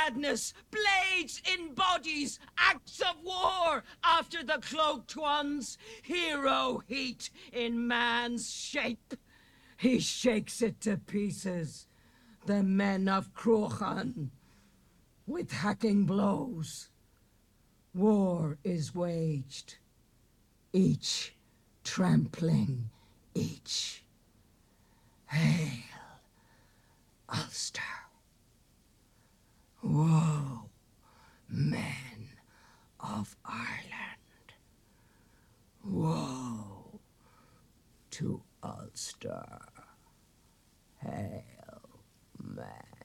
madness, blades in bodies, acts of war after the cloaked ones, hero heat in man's shape. He shakes it to pieces, the men of Crochan, with hacking blows. War is waged, each trampling each. Hail, Ulster. Woe, men of Ireland. Woe to Ulster. Hail, man.